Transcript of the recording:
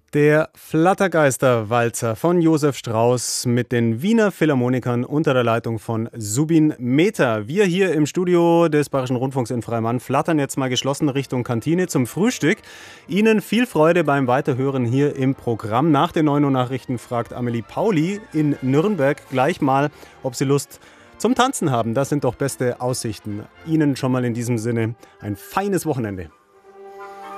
Der Flattergeister-Walzer von Josef Strauss mit den Wiener Philharmonikern unter der Leitung von Subin Mehta. Wir hier im Studio des Bayerischen Rundfunks in Freimann flattern jetzt mal geschlossen Richtung Kantine zum Frühstück. Ihnen viel Freude beim Weiterhören hier im Programm. Nach den 9 Uhr Nachrichten fragt Amelie Pauli in Nürnberg gleich mal, ob Sie Lust zum Tanzen haben. Das sind doch beste Aussichten. Ihnen schon mal in diesem Sinne ein feines Wochenende.